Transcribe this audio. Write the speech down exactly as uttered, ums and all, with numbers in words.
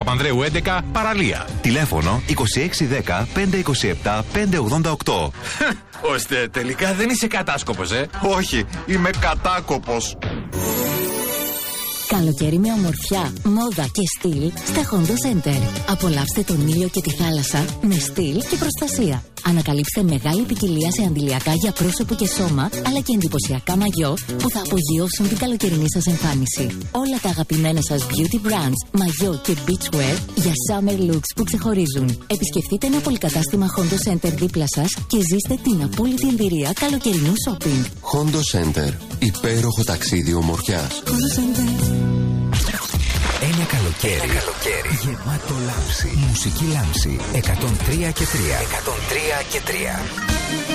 Παπανδρέου έντεκα, παραλία. Τηλέφωνο είκοσι έξι δέκα πεντακόσια είκοσι επτά πεντακόσια ογδόντα οκτώ. Ώστε τελικά δεν είσαι κατάσκοπος, ε. Όχι, είμαι κατάκοπος. Καλοκαίρι με ομορφιά, μόδα και στυλ στα Hondo Center. Απολαύστε τον ήλιο και τη θάλασσα με στυλ και προστασία. Ανακαλύψτε μεγάλη ποικιλία σε αντιλιακά για πρόσωπο και σώμα, αλλά και εντυπωσιακά μαγιό που θα απογειώσουν την καλοκαιρινή σας εμφάνιση. Όλα τα αγαπημένα σας beauty brands, μαγιό και beachwear για summer looks που ξεχωρίζουν. Επισκεφτείτε ένα πολυκατάστημα Hondo Center δίπλα σας και ζήστε την απόλυτη εμπειρία καλοκαιρινού shopping. Hondo Center. Υπέροχο ταξίδι ομορφιάς. Hondo Center. Ένα καλοκαίρι, Ένα καλοκαίρι γεμάτο λάμψη. Μουσική λάμψη εκατόν τρία και τρία. εκατόν τρία και τρία.